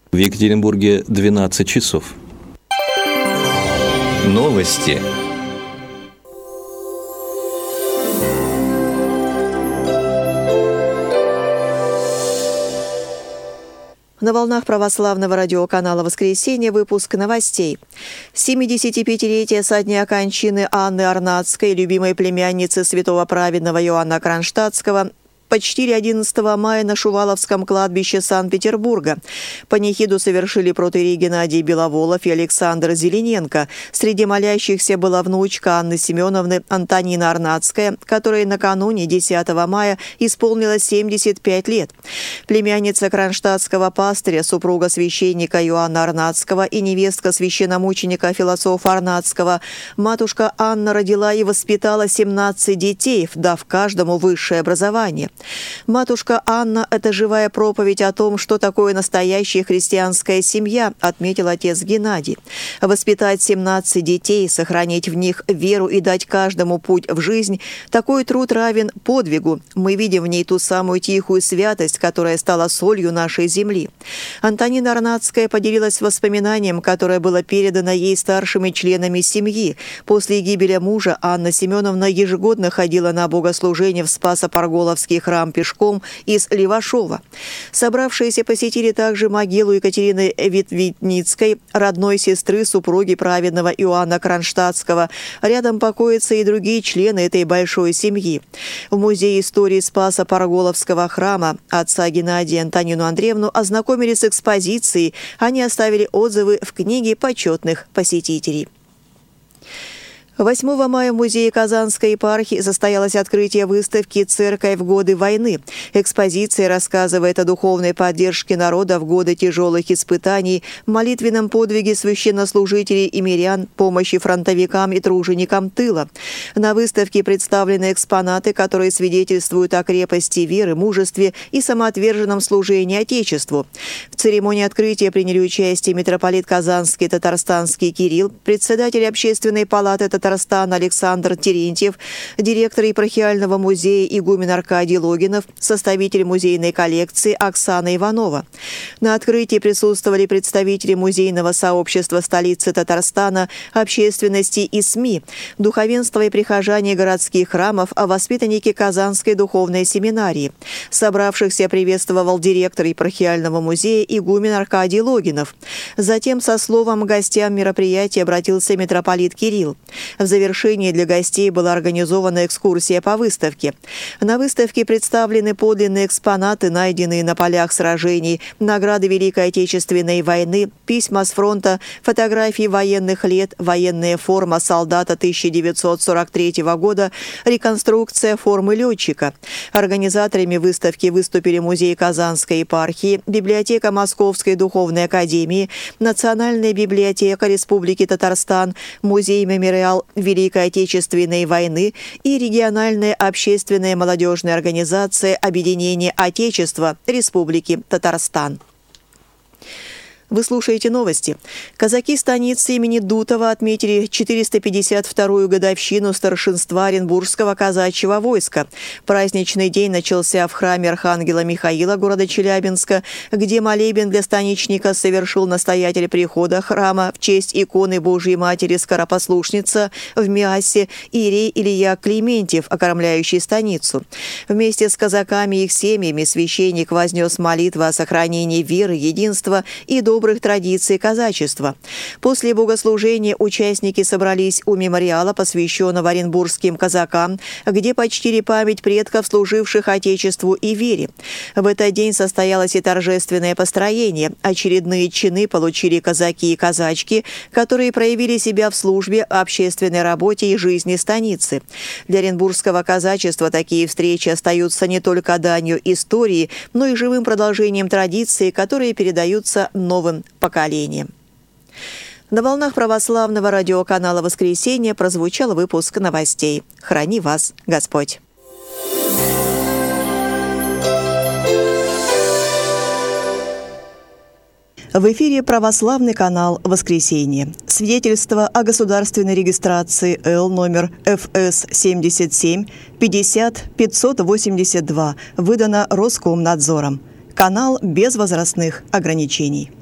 В Екатеринбурге 12 часов. Новости. На волнах православного радиоканала «Воскресенье» выпуск новостей. 75-летие со дня кончины Анны Арнадской, любимой племянницы святого праведного Иоанна Кронштадтского, почтили 11 мая на Шуваловском кладбище Санкт-Петербурга. Панихиду совершили протоиерей Геннадий Беловолов и Александр Зелененко. Среди молящихся была внучка Анны Семеновны Антонина Арнадская, которой накануне 10 мая исполнилось 75 лет. Племянница кронштадтского пастыря, супруга священника Иоанна Арнадского и невестка священномученика философа Арнадского, матушка Анна родила и воспитала 17 детей, дав каждому высшее образование. Матушка Анна – это живая проповедь о том, что такое настоящая христианская семья, отметил отец Геннадий. Воспитать 17 детей, сохранить в них веру и дать каждому путь в жизнь – такой труд равен подвигу. Мы видим в ней ту самую тихую святость, которая стала солью нашей земли. Антонина Арнадская поделилась воспоминанием, которое было передано ей старшими членами семьи. После гибели мужа Анна Семеновна ежегодно ходила на богослужение в Спасо-Парголовский храм пешком из Левашова. Собравшиеся посетили также могилу Екатерины Витвитницкой, родной сестры супруги праведного Иоанна Кронштадтского. Рядом покоятся и другие члены этой большой семьи. В Музее истории Спасо-Парголовского храма отца Геннадия и Антонину Андреевну ознакомили с экспозицией. Они оставили отзывы в книге почетных посетителей. 8 мая в Музее Казанской епархии состоялось открытие выставки «Церковь в годы войны». Экспозиция рассказывает о духовной поддержке народа в годы тяжелых испытаний, молитвенном подвиге священнослужителей и мирян, помощи фронтовикам и труженикам тыла. На выставке представлены экспонаты, которые свидетельствуют о крепости веры, мужестве и самоотверженном служении Отечеству. В церемонии открытия приняли участие митрополит Казанский Татарстанский Кирилл, председатель Общественной палаты Татарстана Александр Терентьев, директор епархиального музея игумен Аркадий Логинов, составитель музейной коллекции Оксана Иванова. На открытии присутствовали представители музейного сообщества столицы Татарстана, общественности и СМИ, духовенство и прихожане городских храмов, а воспитанники Казанской духовной семинарии. Собравшихся приветствовал директор епархиального музея игумен Аркадий Логинов. Затем со словом гостям мероприятия обратился митрополит Кирилл. В завершении для гостей была организована экскурсия по выставке. На выставке представлены подлинные экспонаты, найденные на полях сражений, награды Великой Отечественной войны, письма с фронта, фотографии военных лет, военная форма солдата 1943 года, реконструкция формы летчика. Организаторами выставки выступили Музей Казанской епархии, библиотека Московской духовной академии, Национальная библиотека Республики Татарстан, музей-мемориал Великой Отечественной войны и региональная общественная молодежная организация Объединение Отечества Республики Татарстан. Вы слушаете новости. Казаки станицы имени Дутова отметили 452-ю годовщину старшинства Оренбургского казачьего войска. Праздничный день начался в храме Архангела Михаила города Челябинска, где молебен для станичника совершил настоятель прихода храма в честь иконы Божьей Матери Скоропослушница в Миассе иерей Илья Клементьев, окормляющий станицу. Вместе с казаками и их семьями священник вознес молитву о сохранении веры, единства и добрых традиций казачества. После богослужения участники собрались у мемориала, посвященного оренбургским казакам, где почтили память предков, служивших Отечеству и вере. В этот день состоялось и торжественное построение. Очередные чины получили казаки и казачки, которые проявили себя в службе, общественной работе и жизни станицы. Для оренбургского казачества такие встречи остаются не только данью истории, но и живым продолжением традиций, которые передаются новым поколениям. На волнах православного радиоканала «Воскресенье» прозвучал выпуск новостей. Храни вас Господь! В эфире православный канал «Воскресенье». Свидетельство о государственной регистрации Л номер ФС 77 50 582 выдано Роскомнадзором. Канал без возрастных ограничений.